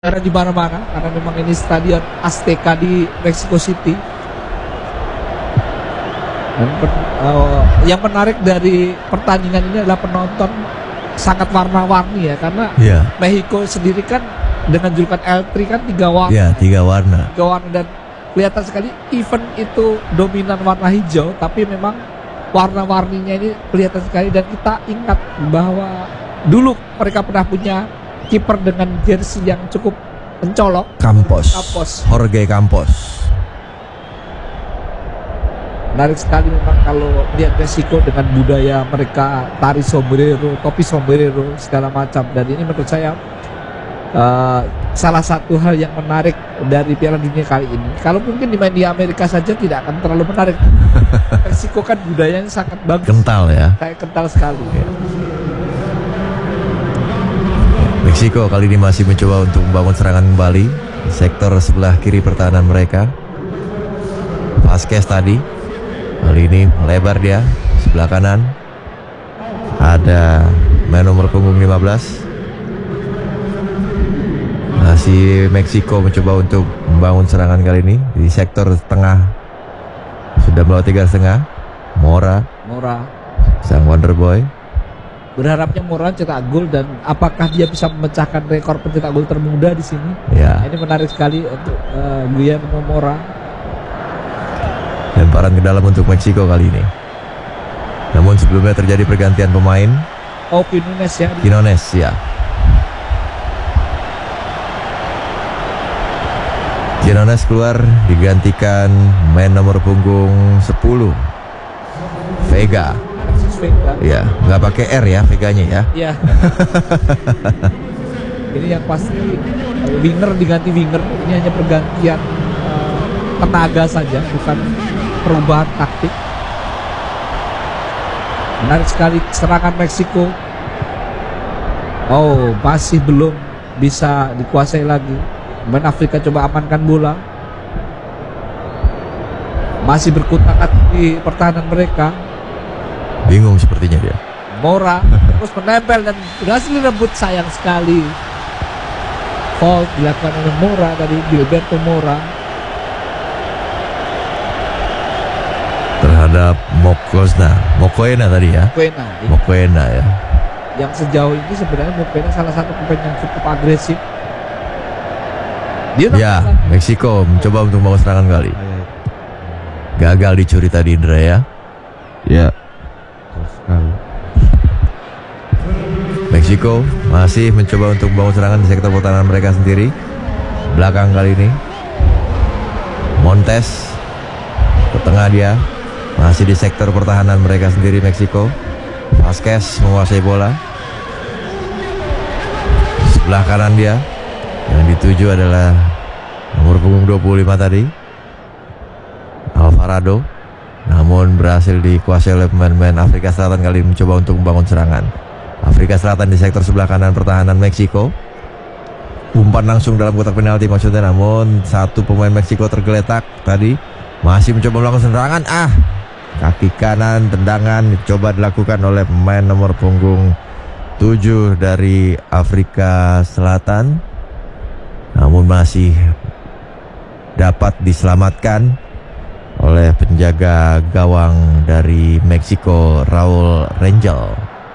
Karena di mana-mana karena memang ini stadion Azteca di Mexico City. Dan yang menarik dari pertandingan ini adalah penonton sangat warna-warni ya, karena Mexico sendiri kan dengan julukan El Tri kan tiga warna. Iya, tiga warna. Dan kelihatan sekali event itu dominan warna hijau, tapi memang warna-warninya ini kelihatan sekali. Dan kita ingat bahwa dulu mereka pernah punya kiper dengan jersey yang cukup mencolok, Campos. Jorge Campos. Menarik sekali memang kalau lihat Meksiko dengan budaya mereka, tari sombrero, topi sombrero, segala macam. Dan ini menurut saya salah satu hal yang menarik dari Piala Dunia kali ini. Kalau mungkin dimain di Amerika saja tidak akan terlalu menarik. Meksiko kan budayanya sangat bagus, kental ya, kayak kental sekali ya. Meksiko kali ini masih mencoba untuk membangun serangan kembali di sektor sebelah kiri pertahanan mereka. Vazquez tadi, kali ini melebar dia sebelah kanan. Ada main nomor punggung 15. Masih Meksiko mencoba untuk membangun serangan kali ini di sektor tengah. Sudah melewati garis tengah. Mora, sang Wonder Boy. Berharapnya Mora cetak gol, dan apakah dia bisa memecahkan rekor pencetak gol termuda di sini? Ya. Ini menarik sekali untuk Guillermo Mora. Lemparan ke dalam untuk Meksiko kali ini. Namun sebelumnya terjadi pergantian pemain. Oh, Quinones ya. Quinones ya. Quinones keluar digantikan main nomor punggung 10 Vega. Ya, nggak pakai R ya Veganya ya. Iya. Ini yang pasti winger diganti winger. Ini hanya pergantian tenaga saja, bukan perubahan taktik. Menarik sekali serangan Meksiko. Oh, masih belum bisa dikuasai lagi. Pemain Afrika coba amankan bola. Masih berkutat-kutat di pertahanan mereka. Bingung sepertinya dia. Mora terus menempel dan berhasil direbut, sayang sekali. Foul dilakukan oleh Mora dari Gilberto Mora terhadap Mokoena tadi ya. Mokoena ya. Yang sejauh ini sebenarnya Mokoena salah satu pemain yang cukup agresif. Dia Meksiko mencoba untuk membawa serangan kali. Gagal dicuri tadi Indra ya. Ya. Meksiko masih mencoba untuk membangun serangan di sektor pertahanan mereka sendiri. Belakang kali ini Montes ke tengah, dia masih di sektor pertahanan mereka sendiri Meksiko. Vazquez menguasai bola. Sebelah kanan dia, yang dituju adalah nomor punggung 25 tadi, Alvarado. Namun berhasil dikuasai oleh pemain-pemain Afrika Selatan kali ini mencoba untuk membangun serangan. Afrika Selatan di sektor sebelah kanan pertahanan Meksiko. Umpan langsung dalam kotak penalti maksudnya, namun satu pemain Meksiko tergeletak tadi. Masih mencoba melakukan serangan. Kaki kanan tendangan coba dilakukan oleh pemain nomor punggung 7 dari Afrika Selatan. Namun masih dapat diselamatkan oleh penjaga gawang dari Meksiko, Raul Rangel.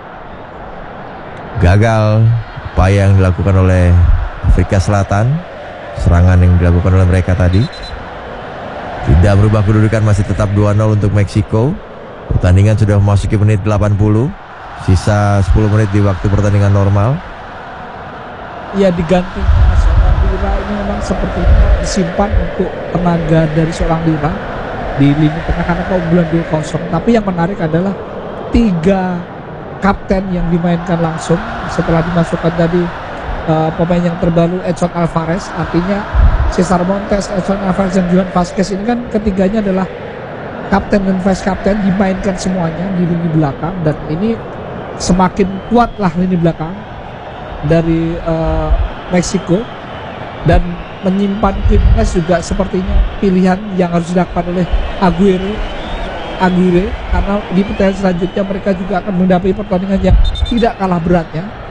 Gagal upaya yang dilakukan oleh Afrika Selatan. Serangan yang dilakukan oleh mereka tadi tidak berubah kedudukan, masih tetap 2-0 untuk Meksiko. Pertandingan sudah memasuki menit 80. Sisa 10 menit di waktu pertandingan normal. Ya, diganti seorang Lira ini memang sepertinya disimpan untuk tenaga dari seorang Lira di lini tengah karena keunggulan 2-0. Tapi yang menarik adalah 3 kapten yang dimainkan langsung setelah dimasukkan tadi pemain yang terbaru Edson Alvarez. Artinya Cesar Montes, Edson Alvarez dan Johan Vazquez ini kan ketiganya adalah kapten dan vice kapten, dimainkan semuanya di lini belakang. Dan ini semakin kuatlah lini belakang dari Meksiko. Dan menyimpan Quinones juga sepertinya pilihan yang harus dilakukan oleh Aguirre, karena di pertandingan selanjutnya mereka juga akan menghadapi pertandingan yang tidak kalah beratnya.